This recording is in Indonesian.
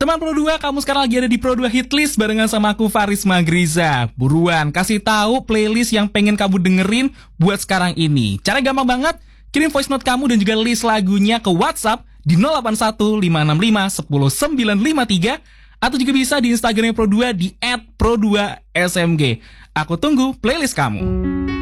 Teman Pro2, kamu sekarang lagi ada di Pro2 Hitlist barengan sama aku Faris Magriza. Buruan, kasih tahu playlist yang pengen kamu dengerin buat sekarang ini. Cara gampang banget, kirim voice note kamu dan juga list lagunya ke WhatsApp di 081 565 10953 atau juga bisa di Instagramnya Pro2 di @pro2smg. Aku tunggu playlist kamu.